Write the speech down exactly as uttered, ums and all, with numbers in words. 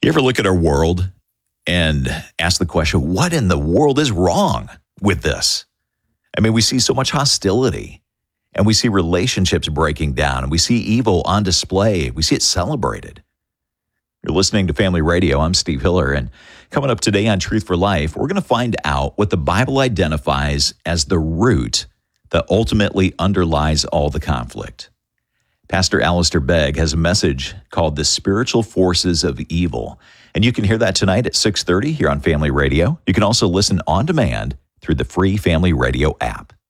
You ever look at our world and ask the question, what in the world is wrong with this? I mean, we see so much hostility, and we see relationships breaking down, and we see evil on display. We see it celebrated. You're listening to Family Radio. I'm Steve Hiller, and coming up today on Truth for Life, we're going to find out what the Bible identifies as the root that ultimately underlies all the conflict. Pastor Alistair Begg has a message called The Spiritual Forces of Evil, and you can hear that tonight at six thirty here on Family Radio. You can also listen on demand through the free Family Radio app.